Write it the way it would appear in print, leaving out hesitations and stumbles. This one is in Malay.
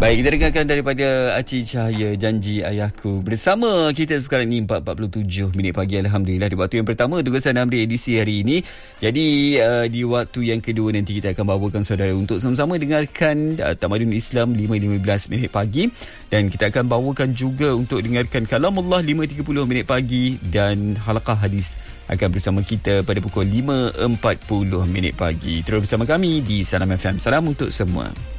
Baik, kita dengarkan daripada Aci Cahaya, Janji Ayahku. Bersama kita sekarang ni 4.47 minit pagi. Alhamdulillah, di waktu yang pertama tugasan Amri edisi hari ini. Jadi di waktu yang kedua nanti kita akan bawakan saudara untuk sama-sama dengarkan Tamadun Islam 5.15 minit pagi. Dan kita akan bawakan juga untuk dengarkan Kalamullah 5.30 minit pagi. Dan halaqah hadis akan bersama kita pada pukul 5.40 minit pagi. Terus bersama kami di Salam FM. Salam untuk semua.